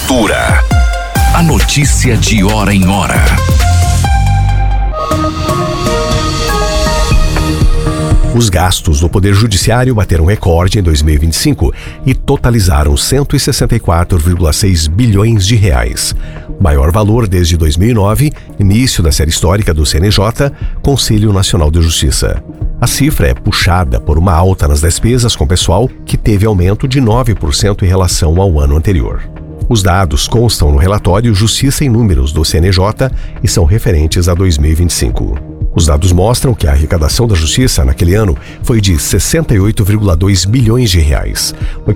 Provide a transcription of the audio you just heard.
Cultura. A notícia de hora em hora. Os gastos do Poder Judiciário bateram recorde em 2025 e totalizaram 164,6 bilhões de reais. Maior valor desde 2009, início da série histórica do CNJ, Conselho Nacional de Justiça. A cifra é puxada por uma alta nas despesas com pessoal, que teve aumento de 9% em relação ao ano anterior. Os dados constam no relatório Justiça em Números do CNJ e são referentes a 2025. Os dados mostram que a arrecadação da Justiça naquele ano foi de 68,2 bilhões de reais,